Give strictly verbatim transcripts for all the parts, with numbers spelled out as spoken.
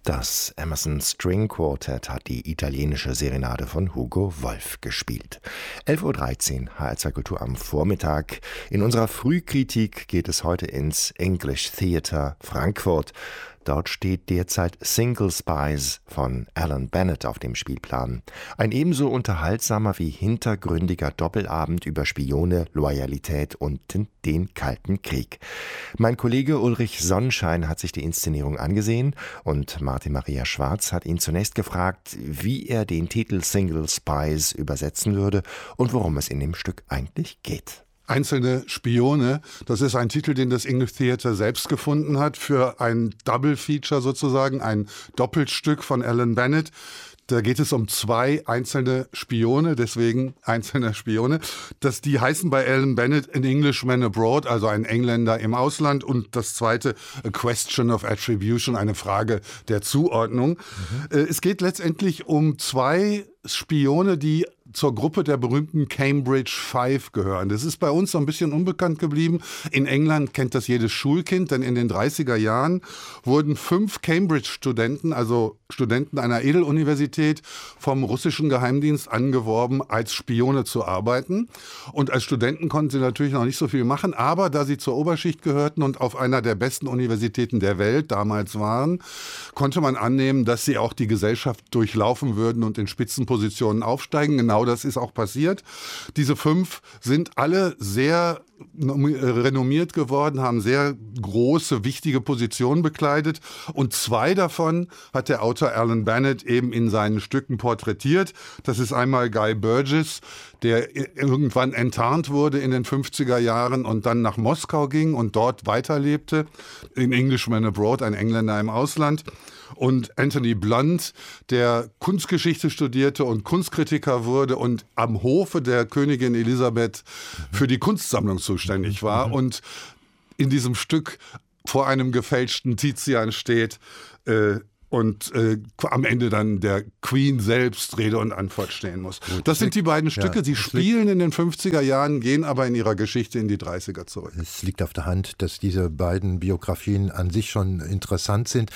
Das Emerson String Quartet hat die italienische Serenade von Hugo Wolf gespielt. elf Uhr dreizehn, H R zwei Kultur am Vormittag. In unserer Frühkritik geht es heute ins English Theatre Frankfurt. Dort steht derzeit Single Spies von Alan Bennett auf dem Spielplan. Ein ebenso unterhaltsamer wie hintergründiger Doppelabend über Spione, Loyalität und den Kalten Krieg. Mein Kollege Ulrich Sonnenschein hat sich die Inszenierung angesehen und Martin Maria Schwarz hat ihn zunächst gefragt, wie er den Titel Single Spies übersetzen würde und worum es in dem Stück eigentlich geht. Einzelne Spione, das ist ein Titel, den das English Theatre selbst gefunden hat für ein Double Feature sozusagen, ein Doppelstück von Alan Bennett. Da geht es um zwei einzelne Spione, deswegen einzelne Spione. Das, die heißen bei Alan Bennett An Englishman Abroad, also ein Engländer im Ausland. Und das zweite, A Question of Attribution, eine Frage der Zuordnung. Mhm. Es geht letztendlich um zwei Spione, die zur Gruppe der berühmten Cambridge Five gehören. Das ist bei uns so ein bisschen unbekannt geblieben. In England kennt das jedes Schulkind, denn in den dreißiger Jahren wurden fünf Cambridge-Studenten, also Studenten einer Edeluniversität, vom russischen Geheimdienst angeworben, als Spione zu arbeiten. Und als Studenten konnten sie natürlich noch nicht so viel machen, aber da sie zur Oberschicht gehörten und auf einer der besten Universitäten der Welt damals waren, konnte man annehmen, dass sie auch die Gesellschaft durchlaufen würden und in Spitzenpositionen aufsteigen. Genau das ist auch passiert. Diese fünf sind alle sehr renommiert geworden, haben sehr große, wichtige Positionen bekleidet und zwei davon hat der Autor Alan Bennett eben in seinen Stücken porträtiert. Das ist einmal Guy Burgess, der irgendwann enttarnt wurde in den fünfziger Jahren und dann nach Moskau ging und dort weiterlebte, in Englishman Abroad, ein Engländer im Ausland. Und Anthony Blunt, der Kunstgeschichte studierte und Kunstkritiker wurde und am Hofe der Königin Elisabeth für die Kunstsammlung zuständig war und in diesem Stück vor einem gefälschten Tizian steht äh, und äh, am Ende dann der Queen selbst Rede und Antwort stehen muss. Gut, das sind die beiden Stücke, ja, die spielen in den fünfziger Jahren, gehen aber in ihrer Geschichte in die dreißiger zurück. Es liegt auf der Hand, dass diese beiden Biografien an sich schon interessant sind.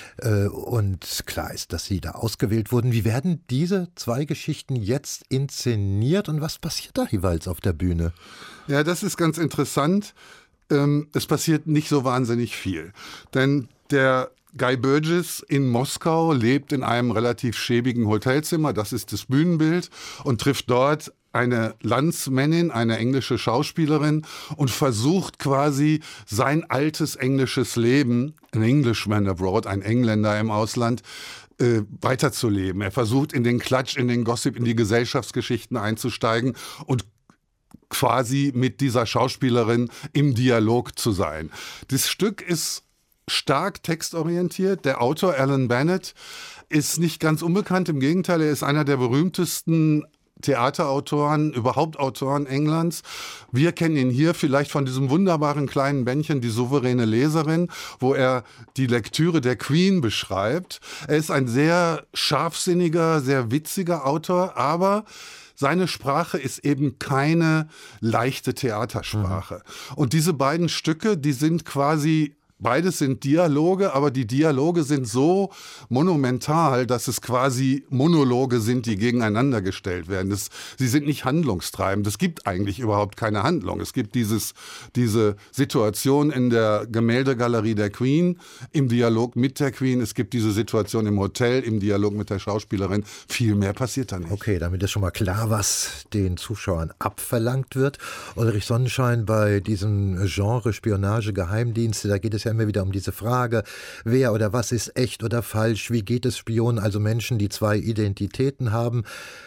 Und klar ist, dass sie da ausgewählt wurden. Wie werden diese zwei Geschichten jetzt inszeniert und was passiert da jeweils auf der Bühne? Ja, das ist ganz interessant. Es passiert nicht so wahnsinnig viel. Denn der Guy Burgess in Moskau lebt in einem relativ schäbigen Hotelzimmer, das ist das Bühnenbild, und trifft dort eine Landsmännin, eine englische Schauspielerin und versucht quasi sein altes englisches Leben, ein Englishman abroad, ein Engländer im Ausland, äh, weiterzuleben. Er versucht in den Klatsch, in den Gossip, in die Gesellschaftsgeschichten einzusteigen und quasi mit dieser Schauspielerin im Dialog zu sein. Das Stück ist stark textorientiert. Der Autor Alan Bennett ist nicht ganz unbekannt, im Gegenteil, er ist einer der berühmtesten Theaterautoren, überhaupt Autoren Englands. Wir kennen ihn hier vielleicht von diesem wunderbaren kleinen Bändchen, Die souveräne Leserin, wo er die Lektüre der Queen beschreibt. Er ist ein sehr scharfsinniger, sehr witziger Autor, aber seine Sprache ist eben keine leichte Theatersprache. Mhm. Und diese beiden Stücke, die sind quasi Beides sind Dialoge, aber die Dialoge sind so monumental, dass es quasi Monologe sind, die gegeneinander gestellt werden. Das, sie sind nicht handlungstreibend. Es gibt eigentlich überhaupt keine Handlung. Es gibt dieses, diese Situation in der Gemäldegalerie der Queen im Dialog mit der Queen. Es gibt diese Situation im Hotel im Dialog mit der Schauspielerin. Viel mehr passiert da nicht. Okay, damit ist schon mal klar, was den Zuschauern abverlangt wird. Ulrich Sonnenschein, bei diesem Genre Spionage, Geheimdienste, da geht es ja immer wieder um diese Frage, wer oder was ist echt oder falsch, wie geht es Spionen, also Menschen, die zwei Identitäten haben.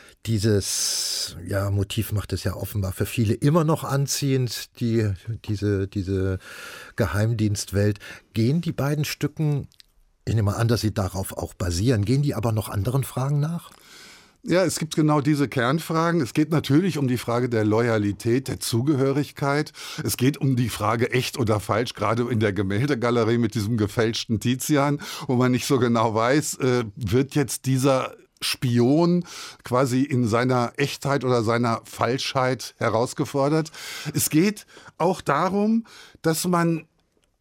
Dieses ja, Motiv macht es ja offenbar für viele immer noch anziehend, die, diese, diese Geheimdienstwelt. Gehen die beiden Stücken, ich nehme an, dass sie darauf auch basieren, gehen die aber noch anderen Fragen nach? Ja, es gibt genau diese Kernfragen. Es geht natürlich um die Frage der Loyalität, der Zugehörigkeit. Es geht um die Frage echt oder falsch, gerade in der Gemäldegalerie mit diesem gefälschten Tizian, wo man nicht so genau weiß, äh, wird jetzt dieser Spion quasi in seiner Echtheit oder seiner Falschheit herausgefordert. Es geht auch darum, dass man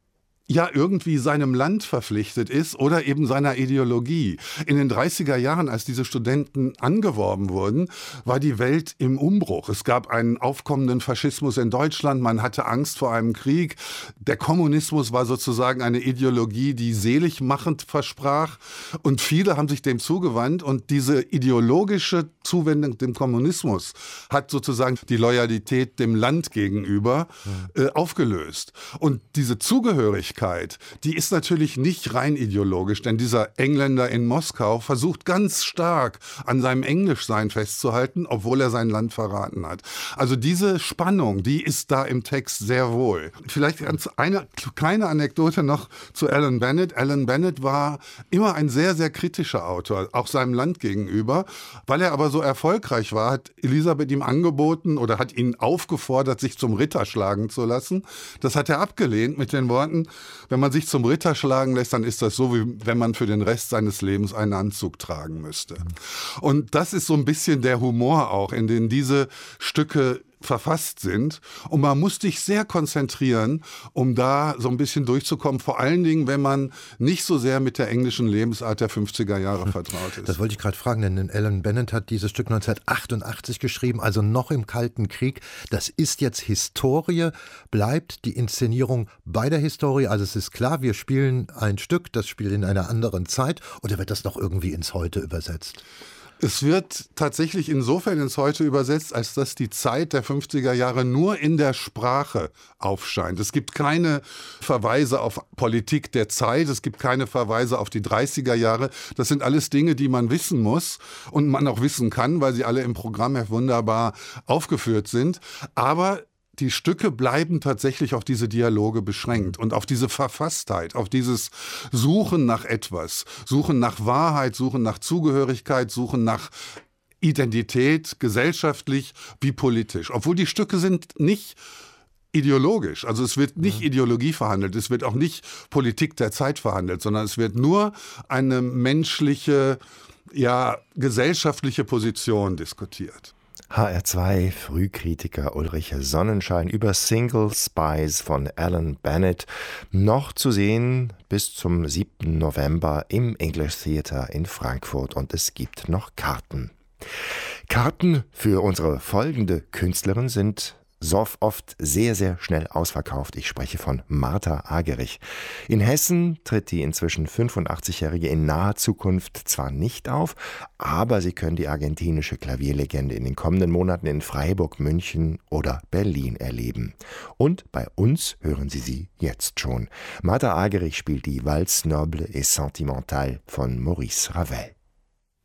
ja irgendwie seinem Land verpflichtet ist oder eben seiner Ideologie. In den dreißiger Jahren, als diese Studenten angeworben wurden, war die Welt im Umbruch. Es gab einen aufkommenden Faschismus in Deutschland, man hatte Angst vor einem Krieg. Der Kommunismus war sozusagen eine Ideologie, die seligmachend versprach und viele haben sich dem zugewandt und diese ideologische Zuwendung dem Kommunismus hat sozusagen die Loyalität dem Land gegenüber äh, aufgelöst. Und diese Zugehörigkeit, die ist natürlich nicht rein ideologisch, denn dieser Engländer in Moskau versucht ganz stark an seinem Englischsein festzuhalten, obwohl er sein Land verraten hat. Also diese Spannung, die ist da im Text sehr wohl. Vielleicht ganz eine kleine Anekdote noch zu Alan Bennett. Alan Bennett war immer ein sehr, sehr kritischer Autor, auch seinem Land gegenüber. Weil er aber so erfolgreich war, hat Elisabeth ihm angeboten oder hat ihn aufgefordert, sich zum Ritter schlagen zu lassen. Das hat er abgelehnt mit den Worten: Wenn man sich zum Ritter schlagen lässt, dann ist das so, wie wenn man für den Rest seines Lebens einen Anzug tragen müsste. Und das ist so ein bisschen der Humor auch, in den diese Stücke verfasst sind. Und man muss sich sehr konzentrieren, um da so ein bisschen durchzukommen. Vor allen Dingen, wenn man nicht so sehr mit der englischen Lebensart der fünfziger Jahre vertraut ist. Das wollte ich gerade fragen, denn Alan Bennett hat dieses Stück neunzehnhundertachtundachtzig geschrieben, also noch im Kalten Krieg. Das ist jetzt Historie. Bleibt die Inszenierung bei der Historie? Also es ist klar, wir spielen ein Stück, das spielt in einer anderen Zeit. Oder wird das noch irgendwie ins Heute übersetzt? Es wird tatsächlich insofern ins Heute übersetzt, als dass die Zeit der fünfziger Jahre nur in der Sprache aufscheint. Es gibt keine Verweise auf Politik der Zeit, es gibt keine Verweise auf die dreißiger Jahre. Das sind alles Dinge, die man wissen muss und man auch wissen kann, weil sie alle im Programm wunderbar aufgeführt sind. Aber die Stücke bleiben tatsächlich auf diese Dialoge beschränkt und auf diese Verfasstheit, auf dieses Suchen nach etwas, Suchen nach Wahrheit, Suchen nach Zugehörigkeit, Suchen nach Identität, gesellschaftlich wie politisch. Obwohl die Stücke sind nicht ideologisch, also es wird nicht Ideologie verhandelt, es wird auch nicht Politik der Zeit verhandelt, sondern es wird nur eine menschliche, ja, gesellschaftliche Position diskutiert. H R zwei Frühkritiker Ulrich Sonnenschein über Single Spies von Alan Bennett, noch zu sehen bis zum siebten November im English Theatre in Frankfurt und es gibt noch Karten. Karten für unsere folgende Künstlerin sind so oft sehr, sehr schnell ausverkauft. Ich spreche von Martha Argerich. In Hessen tritt die inzwischen fünfundachtzigjährige in naher Zukunft zwar nicht auf, aber Sie können die argentinische Klavierlegende in den kommenden Monaten in Freiburg, München oder Berlin erleben. Und bei uns hören Sie sie jetzt schon. Martha Argerich spielt die Valse noble et sentimentale von Maurice Ravel.